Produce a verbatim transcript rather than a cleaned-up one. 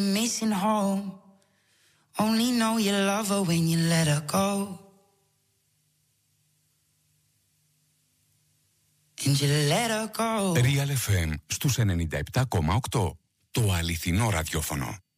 Missing home. Only know you love her when you let her go. And you let her go. Real εφ εμ στους ενενήντα επτά κόμμα οκτώ. Το αληθινό ραδιόφωνο.